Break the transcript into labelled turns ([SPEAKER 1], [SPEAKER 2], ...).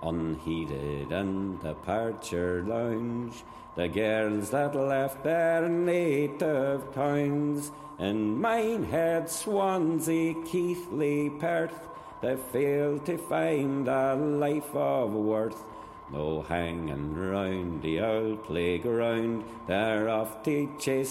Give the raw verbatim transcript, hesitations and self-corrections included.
[SPEAKER 1] unheeded in the Parcher lounge. The girls that left their native towns, in Minehead, Swansea, Keighley, Perth, they fail to find a life of worth. No hanging round the old playground, they're off to chase